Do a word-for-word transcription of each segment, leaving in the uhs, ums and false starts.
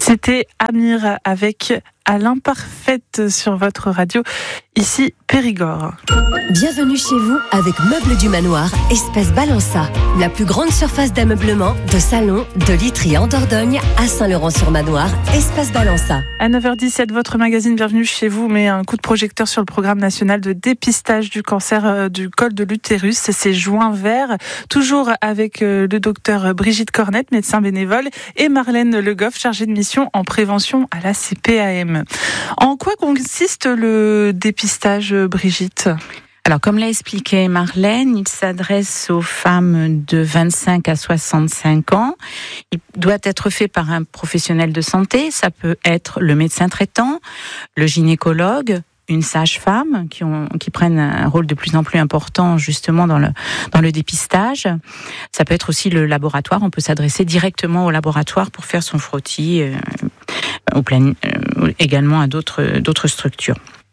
C'était Amir avec À l'imparfaite sur votre radio, ici Périgord. Bienvenue chez vous avec Meubles du Manoir, Espace Balança. La plus grande surface d'ameublement, de salon, de literie en Dordogne, à Saint-Laurent-sur-Manoir, Espace Balança. À neuf heures dix-sept, votre magazine Bienvenue chez vous met un coup de projecteur sur le programme national de dépistage du cancer du col de l'utérus. C'est Juin Vert, toujours avec le docteur Brigitte Cornette, médecin bénévole, et Marlène Le Goff, chargée de mission en prévention à la C P A M. En quoi consiste le dépistage, Brigitte ? Alors, comme l'a expliqué Marlène, il s'adresse aux femmes de vingt-cinq à soixante-cinq ans. Il doit être fait par un professionnel de santé. Ça peut être le médecin traitant, le gynécologue, une sage-femme qui, ont, qui prennent un rôle de plus en plus important justement dans le, dans le dépistage. Ça peut être aussi le laboratoire. On peut s'adresser directement au laboratoire pour faire son frottis, euh, au plan, euh, également à d'autres, d'autres structures.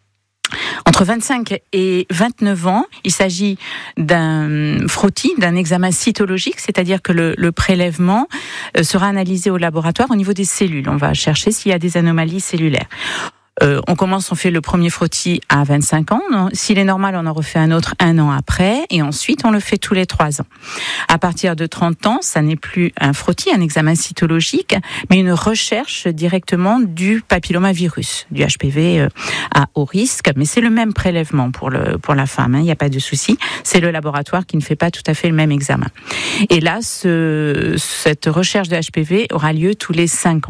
Entre vingt-cinq et vingt-neuf ans, il s'agit d'un frottis, d'un examen cytologique, c'est-à-dire que le, le prélèvement sera analysé au laboratoire au niveau des cellules. On va chercher s'il y a des anomalies cellulaires. Euh, on commence, on fait le premier frottis à vingt-cinq ans. S'il est normal, on en refait un autre un an après. Et ensuite, on le fait tous les trois ans. À partir de trente ans, ça n'est plus un frottis, un examen cytologique, mais une recherche directement du papillomavirus, du H P V euh, à haut risque. Mais c'est le même prélèvement pour, le, pour la femme, il hein, n'y a pas de souci. C'est le laboratoire qui ne fait pas tout à fait le même examen. Et là, ce, cette recherche de H P V aura lieu tous les cinq ans.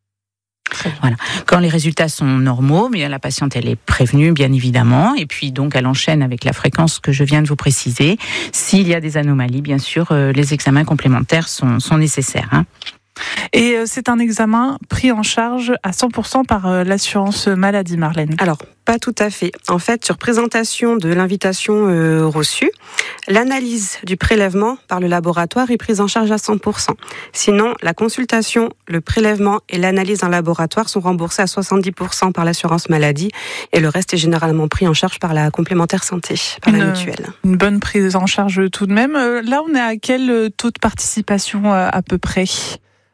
Voilà. Quand les résultats sont normaux, mais la patiente elle est prévenue bien évidemment, et puis donc elle enchaîne avec la fréquence que je viens de vous préciser. S'il y a des anomalies, bien sûr, euh, les examens complémentaires sont, sont nécessaires. Hein. Et euh, c'est un examen pris en charge à cent pour cent par euh, l'assurance maladie, Marlène. Alors, pas tout à fait. En fait, sur présentation de l'invitation euh, reçue, l'analyse du prélèvement par le laboratoire est prise en charge à cent pour cent. Sinon, la consultation, le prélèvement et l'analyse en laboratoire sont remboursés à soixante-dix pour cent par l'assurance maladie et le reste est généralement pris en charge par la complémentaire santé, par une, la mutuelle. Une bonne prise en charge tout de même. Là, on est à quel taux de participation à peu près ? Brigitte ?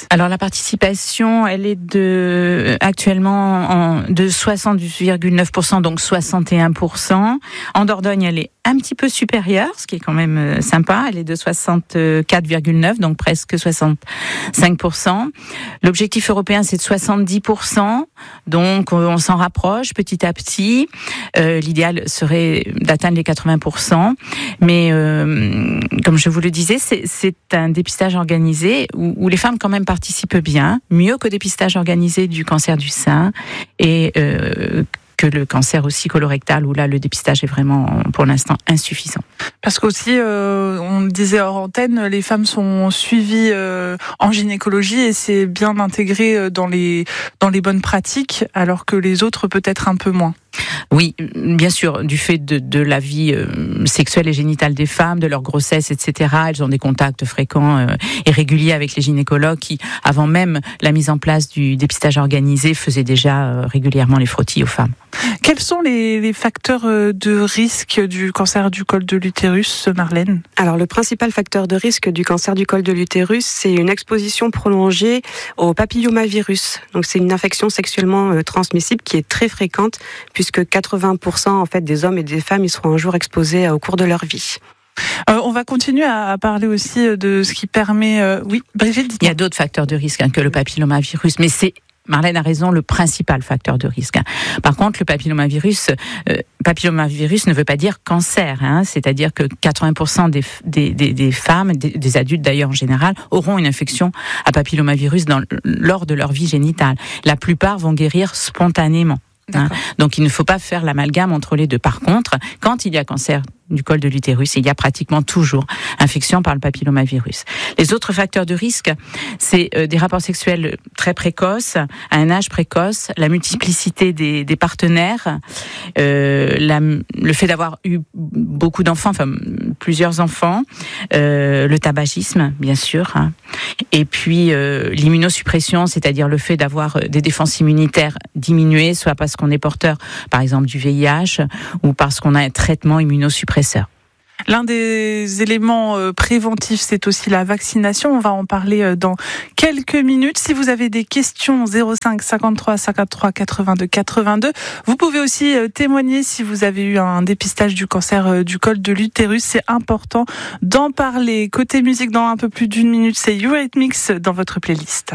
Alors la participation, elle est de actuellement en, de soixante virgule neuf pour cent, donc soixante et un pour cent. En Dordogne, elle est un petit peu supérieure, ce qui est quand même sympa. Elle est de soixante-quatre virgule neuf, donc presque soixante-cinq pour cent. L'objectif européen, c'est de soixante-dix pour cent, donc on s'en rapproche petit à petit. Euh, l'idéal serait d'atteindre les quatre-vingts pour cent, mais euh, comme je vous le disais, c'est, c'est un dépistage organisé où, où les femmes quand même participent bien, mieux qu'au dépistage organisé du cancer du sein et euh, que le cancer aussi colorectal, où là le dépistage est vraiment pour l'instant insuffisant. Parce qu'aussi, euh, on le disait hors antenne, les femmes sont suivies euh, en gynécologie et c'est bien intégré dans les, dans les bonnes pratiques, alors que les autres peut-être un peu moins. Oui, bien sûr, du fait de, de la vie euh, sexuelle et génitale des femmes, de leur grossesse, et cetera. Elles ont des contacts fréquents euh, et réguliers avec les gynécologues qui, avant même la mise en place du dépistage organisé, faisaient déjà euh, régulièrement les frottis aux femmes. Quels sont les, les facteurs de risque du cancer du col de l'utérus, Marlène ? Alors, le principal facteur de risque du cancer du col de l'utérus, c'est une exposition prolongée au papillomavirus. Donc, c'est une infection sexuellement euh, transmissible qui est très fréquente, puisque quatre-vingts pour cent en fait, des hommes et des femmes y seront un jour exposés au cours de leur vie. Euh, on va continuer à parler aussi de ce qui permet... Euh... Oui, Brigitte, dites-moi. Il y a d'autres facteurs de risque hein, que le papillomavirus, mais c'est, Marlène a raison, le principal facteur de risque. Hein. Par contre, le papillomavirus, euh, papillomavirus ne veut pas dire cancer, hein, c'est-à-dire que quatre-vingts pour cent des, des, des, des femmes, des, des adultes d'ailleurs en général, auront une infection à papillomavirus dans, lors de leur vie génitale. La plupart vont guérir spontanément. Hein. Donc il ne faut pas faire l'amalgame entre les deux. Par contre, quand il y a cancer du col de l'utérus, il y a pratiquement toujours infection par le papillomavirus. Les autres facteurs de risque, c'est euh, des rapports sexuels très précoces, à un âge précoce, la multiplicité des, des partenaires, euh, la, le fait d'avoir eu beaucoup d'enfants, enfin plusieurs enfants, euh, le tabagisme, bien sûr, hein, et puis euh, l'immunosuppression, c'est-à-dire le fait d'avoir des défenses immunitaires diminuées, soit parce qu'on est porteur, par exemple, du V I H, ou parce qu'on a un traitement immunosuppresseur. L'un des éléments préventifs, c'est aussi la vaccination. On va en parler dans quelques minutes. Si vous avez des questions, zéro cinq cinquante-trois cinquante-trois quatre-vingt-deux quatre-vingt-deux. Vous pouvez aussi témoigner si vous avez eu un dépistage du cancer du col de l'utérus. C'est important d'en parler. Côté musique, dans un peu plus d'une minute, c'est Eurythmics dans votre playlist.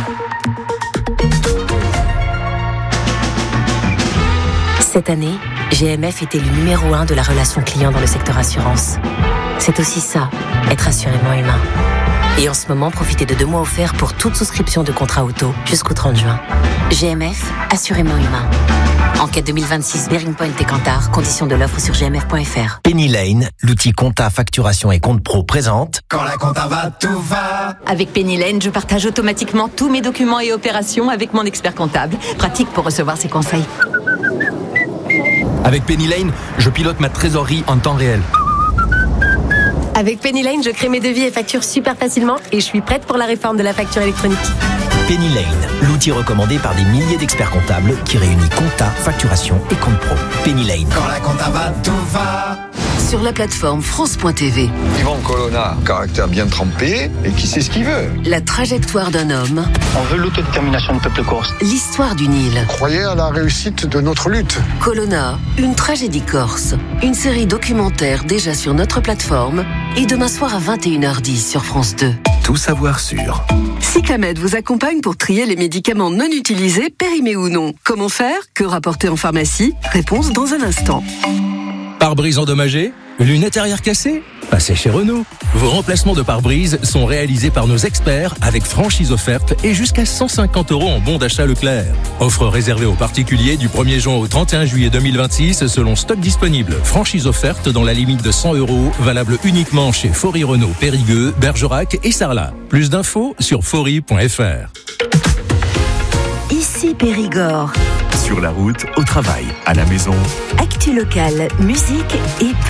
Cette année, G M F était le numéro un de la relation client dans le secteur assurance. C'est aussi ça, être assurément humain. Et en ce moment, profitez de deux mois offerts pour toute souscription de contrat auto jusqu'au trente juin. G M F, assurément humain. Enquête deux mille vingt-six, Bearing Point et Kantar, conditions de l'offre sur g m f point f r. Penny Lane, l'outil compta, facturation et compte pro présente. Quand la compta va, tout va. Avec Penny Lane, je partage automatiquement tous mes documents et opérations avec mon expert comptable. Pratique pour recevoir ses conseils. Avec Penny Lane, je pilote ma trésorerie en temps réel. Avec Penny Lane, je crée mes devis et factures super facilement et je suis prête pour la réforme de la facture électronique. Penny Lane, l'outil recommandé par des milliers d'experts comptables qui réunit compta, facturation et compte pro. Penny Lane. Quand la compta va, tout va. Sur la plateforme France point t v. Yvan Colonna, caractère bien trempé et qui sait ce qu'il veut. La trajectoire d'un homme. On veut l'autodétermination du peuple corse. L'histoire d'une île. Croyez à la réussite de notre lutte. Colonna, une tragédie corse. Une série documentaire déjà sur notre plateforme et demain soir à vingt et une heures dix sur France deux. Tout savoir sur. Cyclamed vous accompagne pour trier les médicaments non utilisés, périmés ou non. Comment faire? Que rapporter en pharmacie? Réponse dans un instant. Pare-brise endommagé? Lunettes arrière cassées? Passez chez Renault. Vos remplacements de pare-brise sont réalisés par nos experts avec franchise offerte et jusqu'à cent cinquante euros en bon d'achat Leclerc. Offre réservée aux particuliers du premier juin au trente et un juillet deux mille vingt-six selon stock disponible. Franchise offerte dans la limite de cent euros, valable uniquement chez Faury Renault, Périgueux, Bergerac et Sarlat. Plus d'infos sur faury point f r. Ici Périgord. Sur la route, au travail, à la maison. Actu locale, musique et